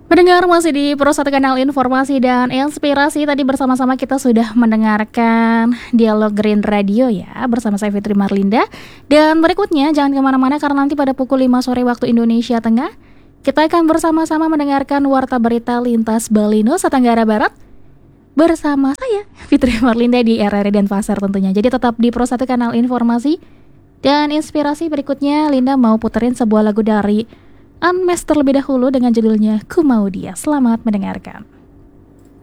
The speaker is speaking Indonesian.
Mendengar masih di Pro 1 Kanal Informasi dan Inspirasi. Tadi bersama-sama kita sudah mendengarkan Dialog Green Radio ya, bersama saya Fitri Marlinda. Dan berikutnya jangan kemana-mana karena nanti pada pukul 5 sore waktu Indonesia Tengah kita akan bersama-sama mendengarkan Warta Berita Lintas Bali Nusa Tenggara Barat bersama saya Fitri Marlinda di RRI Denpasar tentunya. Jadi tetap di Pro 1 Kanal Informasi dan Inspirasi. Berikutnya Linda mau puterin sebuah lagu dari Unmesh terlebih dahulu dengan judulnya Ku Mau Dia. Selamat mendengarkan.